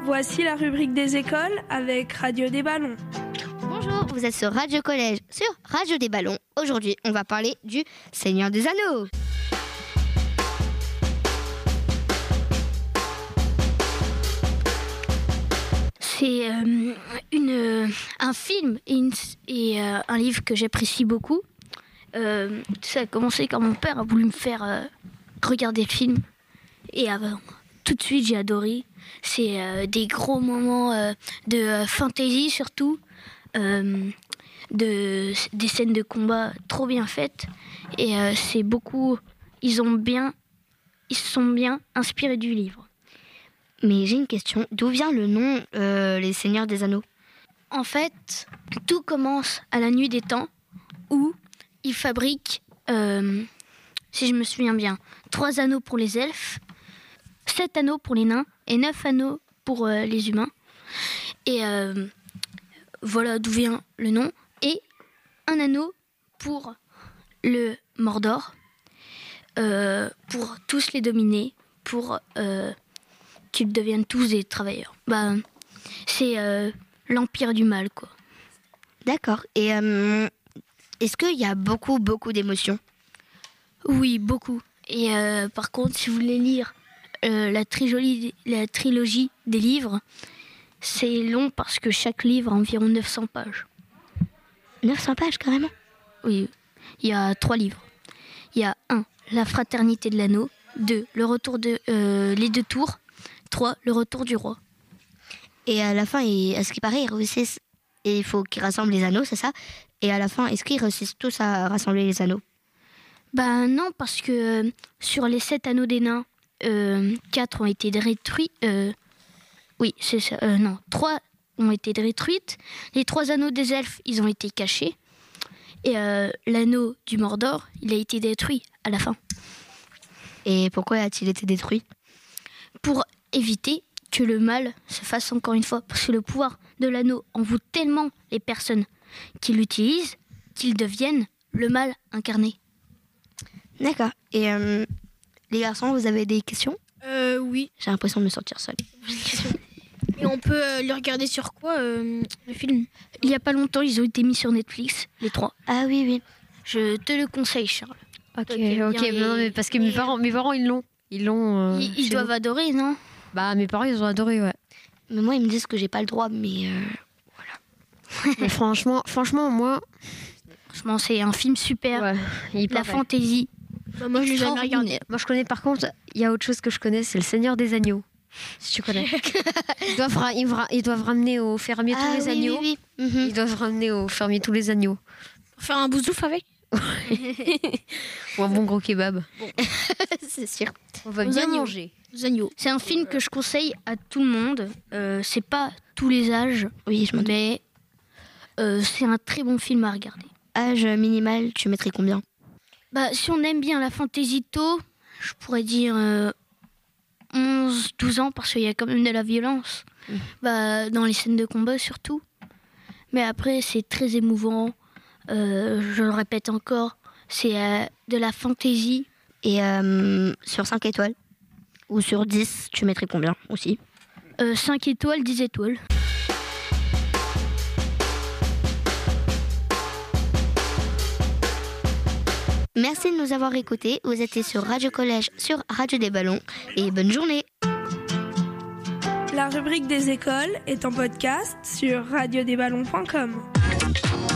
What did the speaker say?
Voici la rubrique des écoles avec Radio des Ballons. Bonjour, vous êtes sur Radio Collège, sur Radio des Ballons. Aujourd'hui, on va parler du Seigneur des Anneaux. C'est un film et un livre que j'apprécie beaucoup. Ça a commencé quand mon père a voulu me faire regarder le film. Et tout de suite, j'ai adoré. C'est des gros moments de fantaisie surtout. Des scènes de combat trop bien faites. Et c'est beaucoup... Ils se sont bien inspirés du livre. Mais j'ai une question. D'où vient le nom Les Seigneurs des Anneaux ? En fait, tout commence à la nuit des temps où ils fabriquent, si je me souviens bien, 3 anneaux pour les elfes, 7 anneaux pour les nains et 9 anneaux pour les humains. Et voilà d'où vient le nom. Et un anneau pour le Mordor, pour tous les dominer, pour qu'ils deviennent tous des travailleurs. C'est l'empire du mal, quoi. D'accord. Et est-ce qu'il y a beaucoup d'émotions ? Oui, beaucoup. Et par contre, si vous voulez lire la trilogie des livres, c'est long parce que chaque livre a environ 900 pages. 900 pages, carrément ? Oui, il y a 3 livres. Il y a 1, La Fraternité de l'Anneau. 2, Le Retour de les 2 tours. 3, Le Retour du Roi. Et à la fin, à ce qui paraît, ils réussissent. Et il faut qu'ils rassemblent les anneaux, c'est ça ? Et à la fin, est-ce qu'ils réussissent tous à rassembler les anneaux ? Non, parce que sur les 7 anneaux des nains, 4 ont été détruits. Oui, c'est ça. Non, 3 ont été détruites. Les 3 anneaux des elfes, ils ont été cachés. Et l'anneau du Mordor, il a été détruit à la fin. Et pourquoi a-t-il été détruit ? Pour éviter que le mal se fasse encore une fois. Parce que le pouvoir de l'anneau envoûte tellement les personnes qui l'utilisent qu'ils deviennent le mal incarné. D'accord. Et les garçons, vous avez des questions ? Oui. J'ai l'impression de me sentir seule. Et on peut le regarder sur quoi, le film ? Il n'y a pas longtemps, ils ont été mis sur Netflix, les 3. Ah oui. Je te le conseille, Charles. Ok, non, mais parce que mes parents ils l'ont. Ils doivent adorer, non ? Mes parents, ils ont adoré, ouais. Mais moi, ils me disent que j'ai pas le droit, mais voilà. Mais franchement, moi... Franchement, c'est un film super. Ouais, la fantaisie. Moi, je l'ai jamais regardé. Moi, je connais, par contre, il y a autre chose que je connais, c'est le Seigneur des Agneaux. Si tu connais. Ils doivent ramener au fermier tous les agneaux. Oui. Ils doivent ramener au fermier tous les agneaux. Pour faire un boussouf avec ? Ou un bon gros kebab. Bon. C'est sûr. On va bien manger. Agneaux. C'est un film que je conseille à tout le monde. C'est pas tous les âges. Oui, je m'en doute. Mais c'est un très bon film à regarder. Âge minimal, tu mettrais combien ? Si on aime bien la fantaisie tôt, je pourrais dire 11-12 ans parce qu'il y a quand même de la violence. Dans les scènes de combat surtout. Mais après, c'est très émouvant. Je le répète encore, c'est de la fantaisie. Et sur 5 étoiles ou sur 10, tu mettrais combien aussi ? 5 étoiles, 10 étoiles. Merci de nous avoir écoutés. Vous étiez sur Radio Collège, sur Radio des Ballons. Et bonne journée. La rubrique des écoles est en podcast sur radiodesballons.com.